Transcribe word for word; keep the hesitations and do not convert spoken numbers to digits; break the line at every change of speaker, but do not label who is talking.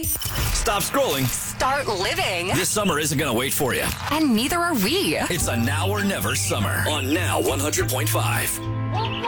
Stop scrolling.
Start living.
This summer isn't going to wait for you.
And neither are we.
It's a now or never summer on Now one hundred point five.